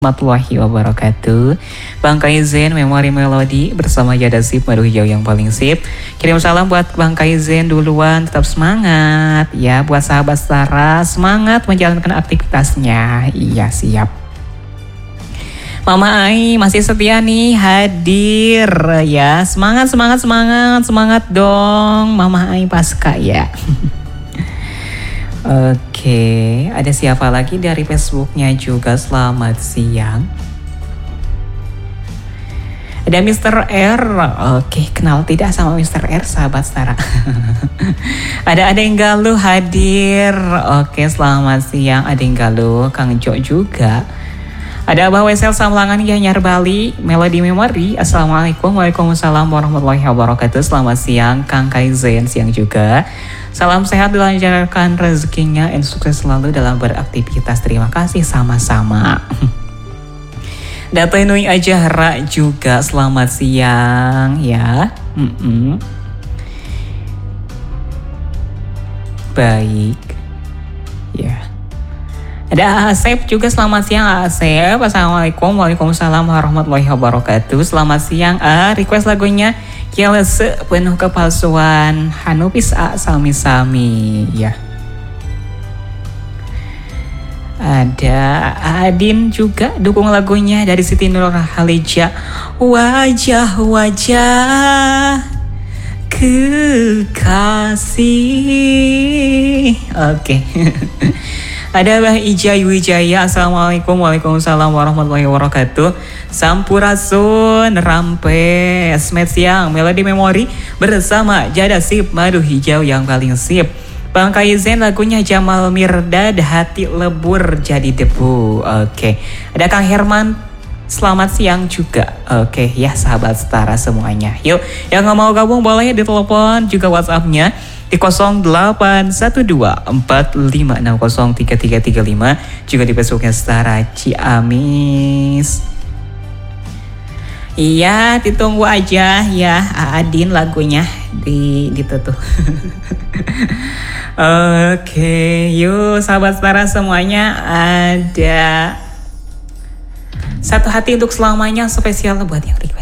Warahmatullahi wabarakatuh. Bang Kaizen Memori Melodi bersama Jada Sip Madu Hijau yang paling sip. Kirim salam buat Bang Kaizen duluan, tetap semangat ya. Buat sahabat Stara, semangat menjalankan aktivitasnya. Iya, siap. Mama Ai masih setia nih hadir ya. Semangat dong Mama Ai Pasca ya. Oke, ada siapa lagi dari Facebooknya juga? Selamat siang. Ada Mr. R. Oke, kenal tidak sama Mr. R, sahabat Stara? Ada Enggalu hadir. Oke, selamat siang Enggalu. Kang Jo juga. Ada Abah Wesel Samlangan Gianyar Bali, Melody Memory. Assalamualaikum, waalaikumsalam warahmatullahi wabarakatuh. Selamat siang Kang Kaizen, siang juga. Salam sehat, dilancarkan rezekinya, dan sukses selalu dalam beraktivitas. Terima kasih sama-sama. Data Nui Ajahra juga selamat siang ya. Baik ya. Ada Asep juga, selamat siang Asep. Assalamualaikum, waalaikumsalam warahmatullahi wabarakatuh. Selamat siang. Request lagunya Kielese penuh kepalsuan Hanupis A sami-sami ya. Ada Adin juga dukung lagunya dari Siti Nurhaliza, wajah-wajah kekasih. Oke. Ada Mbah Ijay Wijaya. Assalamualaikum, waalaikumsalam warahmatullahi wabarakatuh. Sampurasun Rampes. Smet siang Melody Memory bersama Jada Sip Madu Hijau yang paling sip. Bang Kaizen lagunya Jamal Mirdad, Hati Lebur Jadi Debu. Oke. Ada Kang Herman, selamat siang juga. Oke ya sahabat Stara semuanya. Yuk, yang gak mau gabung boleh ditelepon juga WhatsApp-nya di 081245603335, juga di Facebooknya Stara Ciamis. Iya, ditunggu aja ya Adin lagunya ditutup. Oke, yuk sahabat Stara semuanya, ada Satu Hati Untuk Selamanya spesial buat yang request.